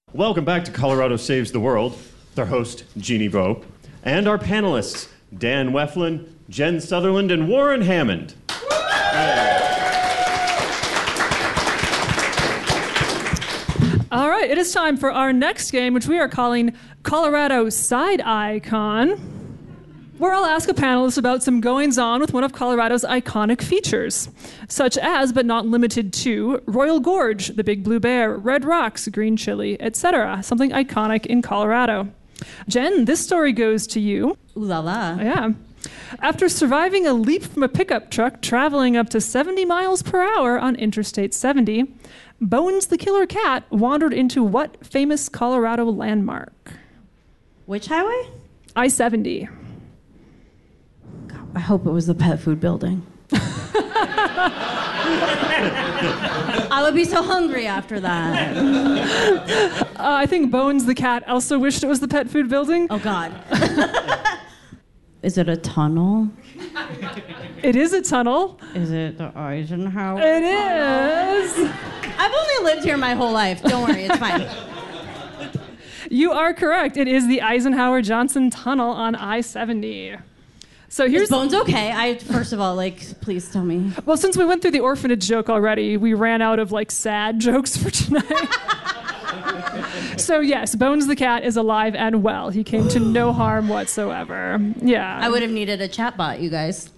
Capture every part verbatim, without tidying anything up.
Welcome back to Colorado Saves the World with our host, Jeannie Vo, and our panelists, Dan Weflin, Jen Sutherland, and Warren Hammond. All right, it is time for our next game, which we are calling Colorado Side Icon, where I'll ask a panelist about some goings-on with one of Colorado's iconic features, such as, but not limited to, Royal Gorge, the Big Blue Bear, Red Rocks, Green Chili, et cetera. Something iconic in Colorado. Jen, this story goes to you. Ooh la la. Yeah. After surviving a leap from a pickup truck traveling up to seventy miles per hour on Interstate seventy, Bones the killer cat wandered into what famous Colorado landmark? Which highway? I seventy. God, I hope it was the pet food building. I would be so hungry after that. Uh, I think Bones the cat also wished it was the pet food building. Oh, God. Is it a tunnel? It is a tunnel. Is it the Eisenhower? It is. I've only lived here my whole life. Don't worry, it's fine. You are correct. It is the Eisenhower Johnson Tunnel on I seventy. So here's Is Bones okay? I first of all, like, please tell me. Well, since we went through the orphanage joke already, we ran out of like sad jokes for tonight. So yes, Bones the cat is alive and well. He came to no harm whatsoever. Yeah. I would have needed a chatbot, you guys.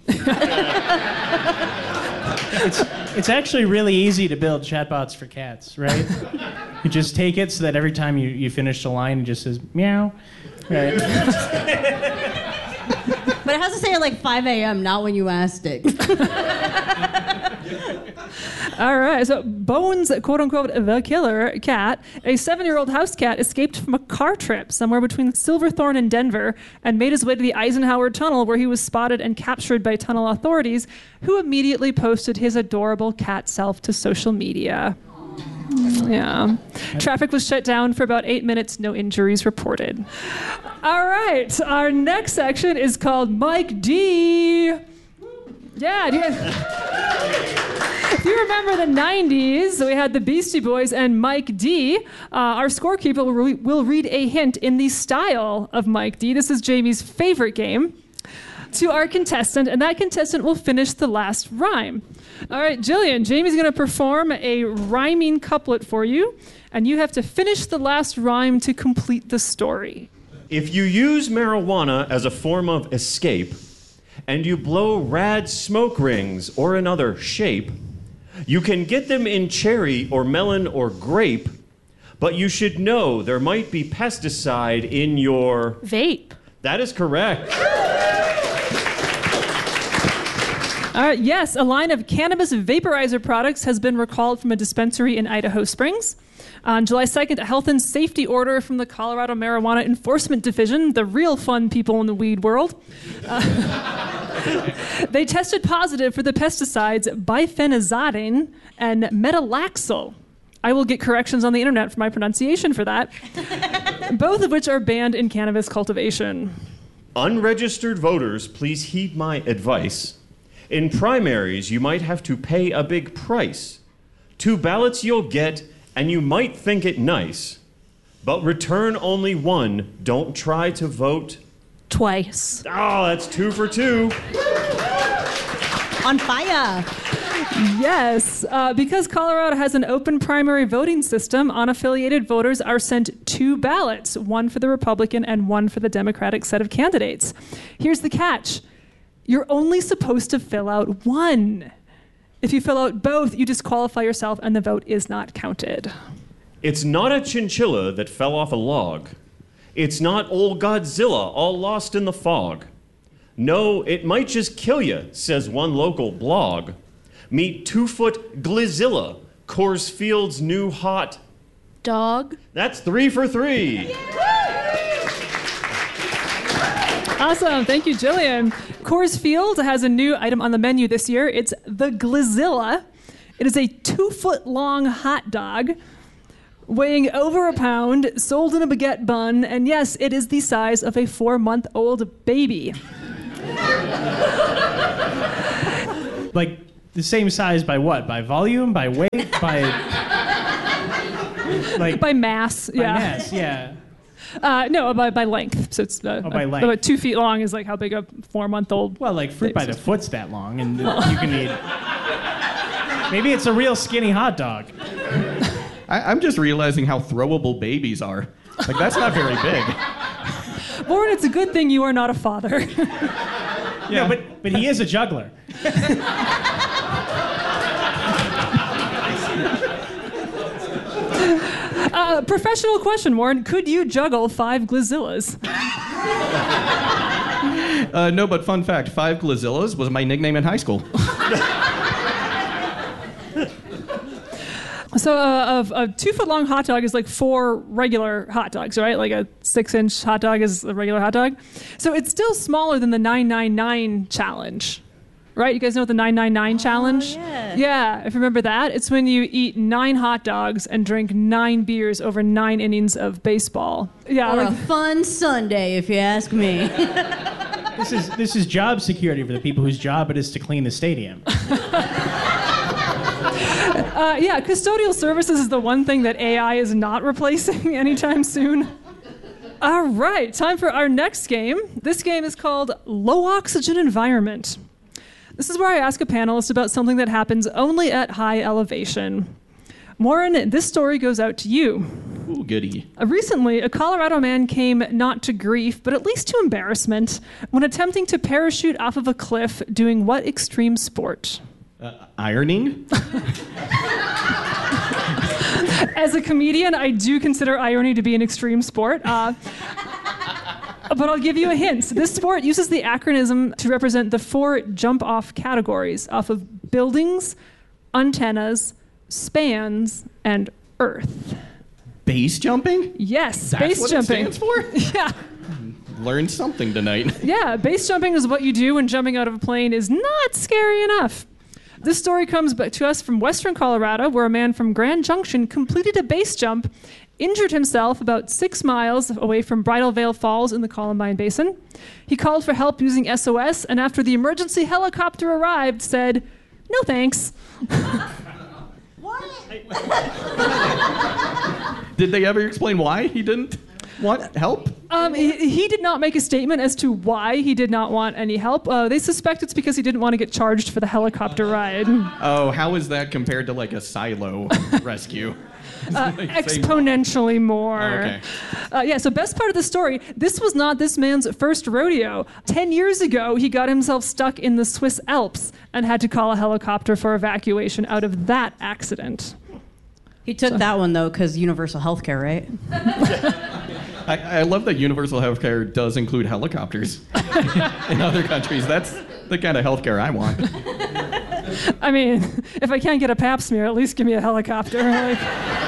It's, it's actually really easy to build chatbots for cats, right? You just take it so that every time you, you finish the line, it just says meow. Right. But it has to say at like five a.m., not when you asked it. All right, so Bones, quote-unquote, the killer cat, a seven-year-old house cat, escaped from a car trip somewhere between Silverthorne and Denver and made his way to the Eisenhower Tunnel, where he was spotted and captured by tunnel authorities, who immediately posted his adorable cat self to social media. Yeah. Traffic was shut down for about eight minutes, no injuries reported. All right, our next section is called Mike D. Yeah, do you guys... If you remember the nineties, we had the Beastie Boys and Mike D. Uh, our scorekeeper will, re- will read a hint in the style of Mike D. This is Jamie's favorite game. To our contestant, and that contestant will finish the last rhyme. All right, Jillian, Jamie's going to perform a rhyming couplet for you, and you have to finish the last rhyme to complete the story. If you use marijuana as a form of escape, and you blow rad smoke rings or another shape, you can get them in cherry or melon or grape, but you should know there might be pesticide in your... Vape. That is correct. All right, yes, a line of cannabis vaporizer products has been recalled from a dispensary in Idaho Springs. On July second, a health and safety order from the Colorado Marijuana Enforcement Division, the real fun people in the weed world, uh, they tested positive for the pesticides bifenazine and metalaxyl. I will get corrections on the internet for my pronunciation for that, both of which are banned in cannabis cultivation. Unregistered voters, please heed my advice. In primaries, you might have to pay a big price. Two ballots you'll get, and you might think it nice. But return only one. Don't try to vote twice. Oh, that's two for two. On fire. Yes, uh, because Colorado has an open primary voting system, unaffiliated voters are sent two ballots, one for the Republican and one for the Democratic set of candidates. Here's the catch. You're only supposed to fill out one. If you fill out both, you disqualify yourself and the vote is not counted. It's not a chinchilla that fell off a log. It's not old Godzilla all lost in the fog. No, it might just kill you, says one local blog. Meet two-foot Glizilla, Coors Field's new hot dog. That's three for three. Awesome. Thank you, Jillian. Coors Field has a new item on the menu this year. It's the Glizilla. It is a two-foot-long hot dog weighing over a pound, sold in a baguette bun, and yes, it is the size of a four-month-old baby. Like the same size by what? By volume? By weight? By... Like by mass, by yeah. mass, yeah. Uh, no, by, by length. So it's uh, Oh, by uh, length. about two feet long is like how big a four-month-old. Well, like fruit by the foot's that long, and you can eat. Maybe it's a real skinny hot dog. I, I'm just realizing how throwable babies are. Like, that's not very big. Warren, it's a good thing you are not a father. Yeah, but but he is a juggler. uh, professional question, Warren. Could you juggle five glazillas? Uh, no, but fun fact, Five Glazillas was my nickname in high school. So uh, a, a two-foot-long hot dog is like four regular hot dogs, right? Like a six-inch hot dog is a regular hot dog. So it's still smaller than the nine nine nine challenge, right? You guys know what the nine nine nine challenge? yeah. Yeah, if you remember that, it's when you eat nine hot dogs and drink nine beers over nine innings of baseball. Yeah, Or like, a fun Sunday, if you ask me. This is this is job security for the people whose job it is to clean the stadium. uh, yeah, custodial services is the one thing that A I is not replacing anytime soon. All right, time for our next game. This game is called Low Oxygen Environment. This is where I ask a panelist about something that happens only at high elevation. Warren, this story goes out to you. Ooh, goody. Uh, recently, a Colorado man came not to grief, but at least to embarrassment, when attempting to parachute off of a cliff doing what extreme sport? Uh, ironing? As a comedian, I do consider irony to be an extreme sport. Uh, but I'll give you a hint. This sport uses the acronym to represent the four jump-off categories off of buildings, antennas, spans, and earth. Base jumping? Yes, That's base what jumping. it stands for? Yeah. Learned something tonight. Yeah, base jumping is what you do when jumping out of a plane is not scary enough. This story comes back to us from Western Colorado, where a man from Grand Junction completed a base jump, injured himself about six miles away from Bridal Veil Falls in the Columbine Basin. He called for help using S O S, and after the emergency helicopter arrived, said, "No thanks." Did they ever explain why he didn't want help? Um, he, he did not make a statement as to why he did not want any help. Uh, they suspect it's because he didn't want to get charged for the helicopter ride. Oh, how is that compared to like a silo rescue? Uh, exponentially more. Oh, okay. Uh, yeah, so best part of the story, this was not this man's first rodeo. Ten years ago, he got himself stuck in the Swiss Alps and had to call a helicopter for evacuation out of that accident. He took that one, though, because universal health care, right? I, I love that universal healthcare does include helicopters in other countries. That's the kind of healthcare I want. I mean, if I can't get a pap smear, at least give me a helicopter. Like...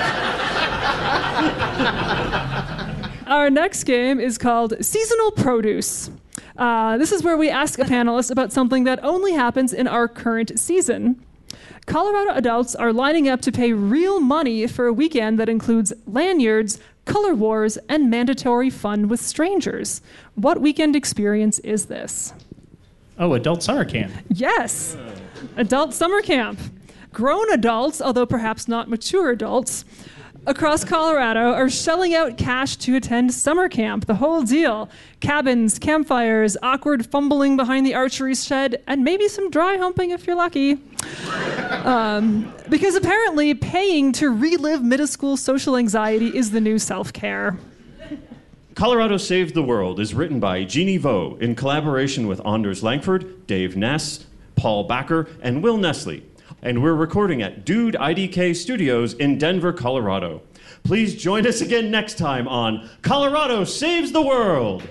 Our next game is called Seasonal Produce. Uh, this is where we ask a panelist about something that only happens in our current season. Colorado adults are lining up to pay real money for a weekend that includes lanyards, color wars, and mandatory fun with strangers. What weekend experience is this? Oh, adult summer camp. Yes, adult summer camp. Grown adults, although perhaps not mature adults, across Colorado are shelling out cash to attend summer camp, the whole deal. Cabins, campfires, awkward fumbling behind the archery shed, and maybe some dry humping if you're lucky. Um, because apparently paying to relive middle school social anxiety is the new self-care. Colorado Saved the World is written by Jeannie Vo in collaboration with Anders Langford, Dave Ness, Paul Backer, and Will Nestle. And we're recording at Dude I D K Studios in Denver, Colorado. Please join us again next time on Colorado Saves the World.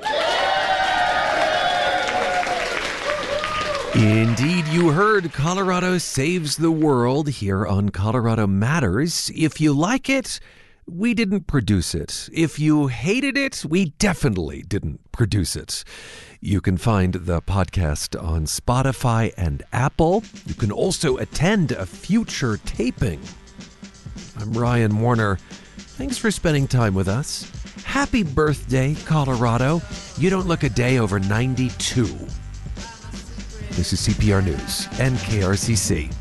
Indeed, you heard Colorado Saves the World here on Colorado Matters. If you like it, we didn't produce it. If you hated it, we definitely didn't produce it. You can find the podcast on Spotify and Apple. You can also attend a future taping. I'm Ryan Warner. Thanks for spending time with us. Happy birthday, Colorado. You don't look a day over ninety-two. This is C P R News and K R C C.